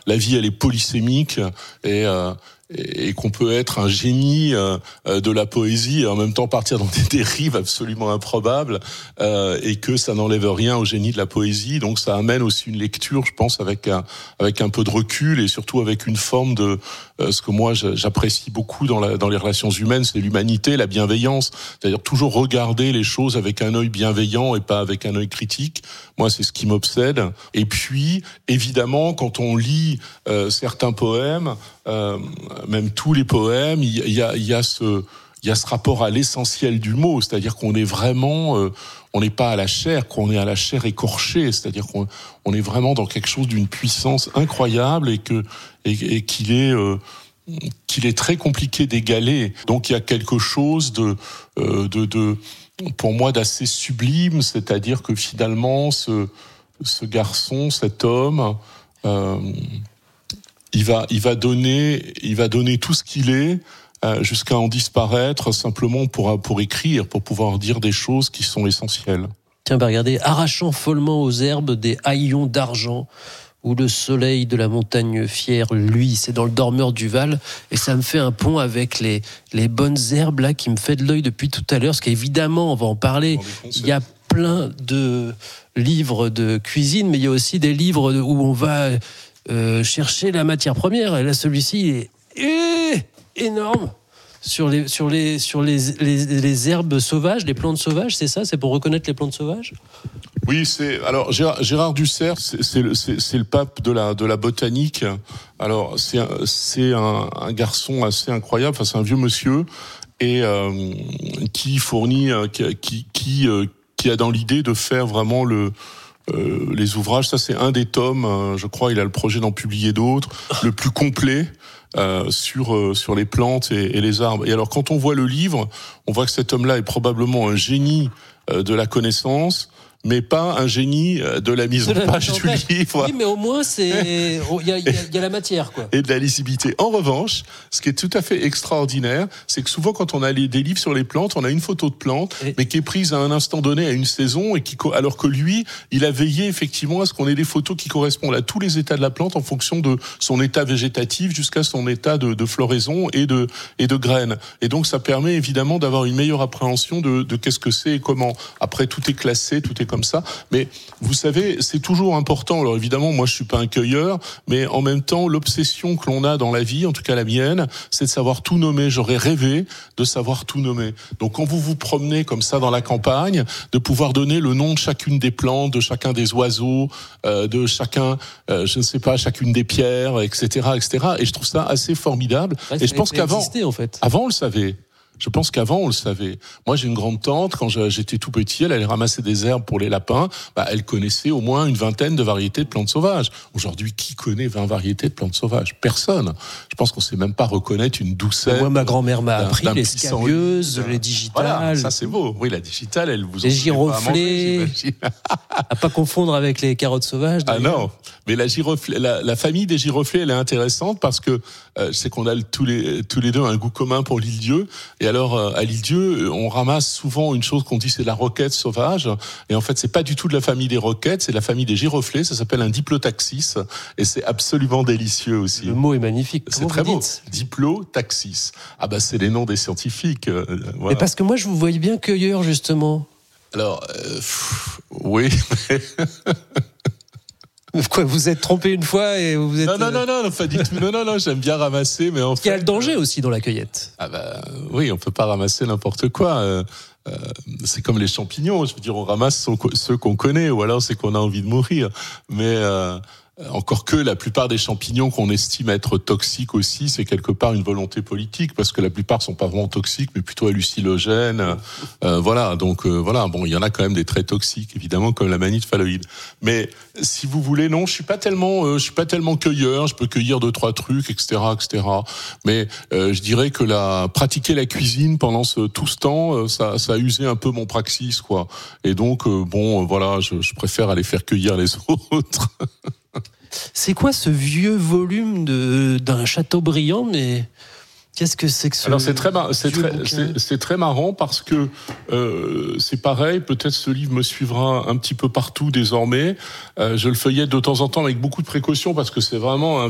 la vie elle est polysémique et qu'on peut être un génie de la poésie et en même temps partir dans des dérives absolument improbables et que ça n'enlève rien au génie de la poésie. Donc ça amène aussi une lecture, je pense, avec un peu de recul et surtout avec une forme de ce que moi j'apprécie beaucoup dans les relations humaines, c'est l'humanité, la bienveillance. C'est-à-dire toujours regarder les choses avec un œil bienveillant et pas avec un œil critique. Moi, c'est ce qui m'obsède. Et puis, évidemment, quand on lit certains poèmes, même tous les poèmes, il y a ce rapport à l'essentiel du mot, c'est-à-dire qu'on est vraiment, on n'est pas à la chair, qu'on est à la chair écorchée, c'est-à-dire qu'on est vraiment dans quelque chose d'une puissance incroyable et qu'il est très compliqué d'égaler. Donc il y a quelque chose de pour moi d'assez sublime, c'est-à-dire que finalement ce garçon, cet homme, il va donner tout ce qu'il est jusqu'à en disparaître simplement pour écrire, pour pouvoir dire des choses qui sont essentielles. Tiens, regardez, arrachant follement aux herbes des haillons d'argent où le soleil de la montagne fière luit, c'est dans le Dormeur du Val, et ça me fait un pont avec les bonnes herbes là qui me fait de l'œil depuis tout à l'heure, parce qu'évidemment, on va en parler, il y a plein de livres de cuisine, mais il y a aussi des livres où on va chercher la matière première, et là celui-ci est énorme sur les herbes sauvages, les plantes sauvages, c'est ça, c'est pour reconnaître les plantes sauvages. Oui, alors Gérard Dussert, c'est le pape de la botanique. Alors c'est un garçon assez incroyable, enfin c'est un vieux monsieur et qui fournit qui a dans l'idée de faire vraiment les ouvrages. Ça c'est un des tomes, je crois, il a le projet d'en publier d'autres, le plus complet. Sur les plantes et les arbres. Et alors quand on voit le livre, on voit que cet homme-là est probablement un génie de la connaissance, mais pas un génie de la mise en page du livre. Oui, mais au moins il y a la matière, quoi. Et de la lisibilité. En revanche, ce qui est tout à fait extraordinaire, c'est que souvent quand on a des livres sur les plantes, on a une photo de plante, mais qui est prise à un instant donné, à une saison, et alors que lui, il a veillé effectivement à ce qu'on ait des photos qui correspondent à tous les états de la plante en fonction de son état végétatif jusqu'à son état de floraison et de graines. Et donc ça permet évidemment d'avoir une meilleure appréhension de qu'est-ce que c'est et comment. Après, tout est classé, tout est comme ça. Mais vous savez, c'est toujours important. Alors évidemment, moi je suis pas un cueilleur, mais en même temps, l'obsession que l'on a dans la vie, en tout cas la mienne, c'est de savoir tout nommer. J'aurais rêvé de savoir tout nommer. Donc quand vous vous promenez comme ça dans la campagne, de pouvoir donner le nom de chacune des plantes, de chacun des oiseaux, de chacun, je ne sais pas, chacune des pierres, etc., etc. Et je trouve ça assez formidable. Ouais, et je pense qu'avant, en fait. Avant on le savait. Je pense qu'avant, on le savait. Moi, j'ai une grande-tante, quand j'étais tout petit, elle allait ramasser des herbes pour les lapins. Elle connaissait au moins une vingtaine de variétés de plantes sauvages. Aujourd'hui, qui connaît 20 variétés de plantes sauvages ? Personne. Je pense qu'on ne sait même pas reconnaître une douzaine. Moi, ma grand-mère m'a appris les scabieuses, les digitales. Voilà, ça c'est beau. Oui, la digitale, elle vous en les giroflées. À pas confondre avec les carottes sauvages. Ah non, mais la famille des giroflées, elle est intéressante parce que c'est qu'on a tous les deux un goût commun pour l'île-dieu. Et alors, à l'île-dieu, on ramasse souvent une chose qu'on dit c'est la roquette sauvage. Et en fait, c'est pas du tout de la famille des roquettes, c'est de la famille des giroflées. Ça s'appelle un diplotaxis. Et c'est absolument délicieux aussi. Le mot est magnifique. C'est très beau. Diplotaxis. Ah bah, c'est les noms des scientifiques. Voilà. Mais parce que moi, je vous voyais bien cueilleur, justement. Alors, oui. Quoi, vous êtes trompé une fois et vous êtes... Non, pas du tout. Non, j'aime bien ramasser, mais en fait... Il y a le danger aussi dans la cueillette. Ah bah oui, on peut pas ramasser n'importe quoi. C'est comme les champignons, je veux dire, on ramasse ceux qu'on connaît, ou alors c'est qu'on a envie de mourir. Mais encore que la plupart des champignons qu'on estime être toxiques aussi, c'est quelque part une volonté politique, parce que la plupart sont pas vraiment toxiques, mais plutôt hallucinogènes. Voilà, donc voilà. Bon, il y en a quand même des très toxiques, évidemment, comme la manite phalloïde. Mais si vous voulez, non, je suis pas tellement cueilleur. Je peux cueillir 2-3 trucs, etc. Mais je dirais que pratiquer la cuisine pendant tout ce temps, ça a usé un peu mon praxis, quoi. Et donc voilà, je préfère aller faire cueillir les autres. C'est quoi ce vieux volume d'un Chateaubriand, mais qu'est-ce que c'est que ce... Alors c'est très marrant parce que c'est pareil, peut-être ce livre me suivra un petit peu partout désormais. Je le feuillette de temps en temps avec beaucoup de précaution parce que c'est vraiment un